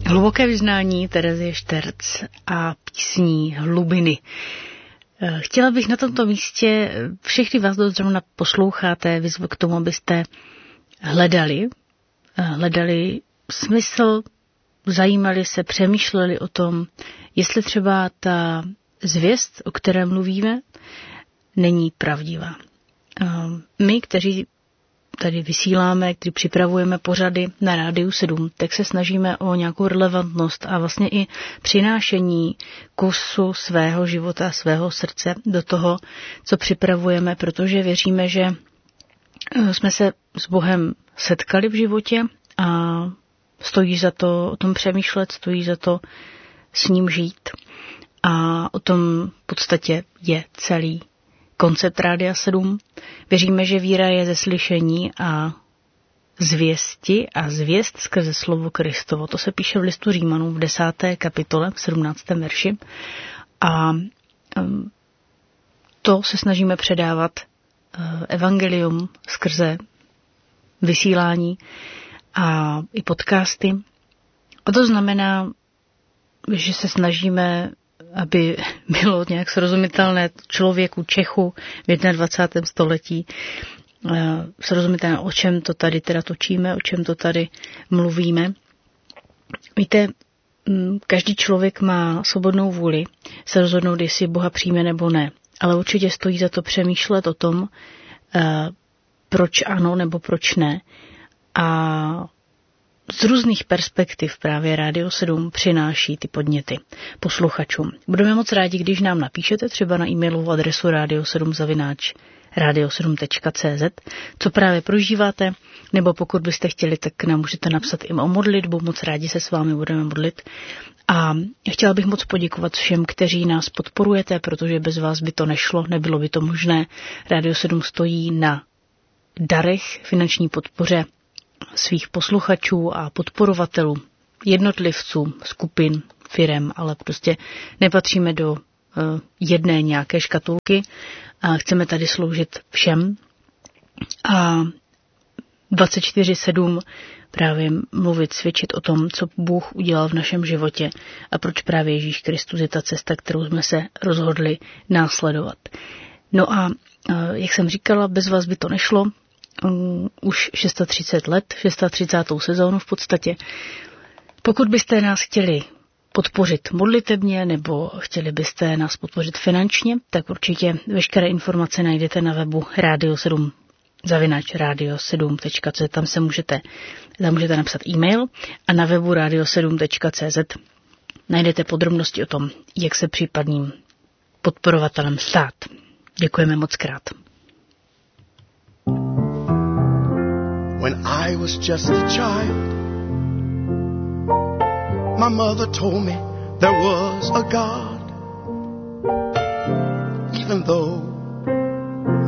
Hluboké vyznání Terezie Šterc a písní Hlubiny. Chtěla bych na tomto místě všechny vás, kdo zrovna posloucháte, vyzvat k tomu, abyste hledali smysl, zajímali se, přemýšleli o tom, jestli třeba ta zvěst, o které mluvíme, není pravdivá. My, kteří tady vysíláme, kteří připravujeme pořady na Rádiu 7, tak se snažíme o nějakou relevantnost a vlastně i přinášení kusu svého života, svého srdce do toho, co připravujeme, protože věříme, že jsme se s Bohem setkali v životě a stojí za to o tom přemýšlet, stojí za to s ním žít. A o tom v podstatě je celý koncept Rádia 7. Věříme, že víra je ze slyšení a zvěsti a zvěst skrze slovo Kristovo. To se píše v listu Římanům v 10. kapitole, v 17. verši. A to se snažíme předávat evangelium skrze vysílání a i podcasty. A to znamená, že se snažíme, aby bylo nějak srozumitelné člověku, Čechu v 21. století, srozumitelné, o čem to tady teda točíme, o čem to tady mluvíme. Víte, každý člověk má svobodnou vůli se rozhodnout, jestli Boha přijme nebo ne. Ale určitě stojí za to přemýšlet o tom, proč ano nebo proč ne. A z různých perspektiv právě Rádio 7 přináší ty podněty posluchačům. Budeme moc rádi, když nám napíšete třeba na e-mailovou adresu radio7@radio7.cz, co právě prožíváte, nebo pokud byste chtěli, tak nám můžete napsat i o modlitbu, moc rádi se s vámi budeme modlit. A chtěla bych moc poděkovat všem, kteří nás podporujete, protože bez vás by to nešlo, nebylo by to možné. Rádio 7 stojí na darech, finanční podpoře svých posluchačů a podporovatelů, jednotlivců, skupin, firem, ale prostě nepatříme do jedné nějaké škatulky a chceme tady sloužit všem. A 24/7 právě mluvit, svědčit o tom, co Bůh udělal v našem životě a proč právě Ježíš Kristus je ta cesta, kterou jsme se rozhodli následovat. No a jak jsem říkala, bez vás by to nešlo. Už 630 let, 630. sezónu v podstatě. Pokud byste nás chtěli podpořit modlitebně nebo chtěli byste nás podpořit finančně, tak určitě veškeré informace najdete na webu Radio 7 @radio7.cz, tam můžete napsat e-mail a na webu radio7.cz najdete podrobnosti o tom, jak se případným podporovatelem stát. Děkujeme moc krát. When I was just a child, my mother told me there was a God. Even though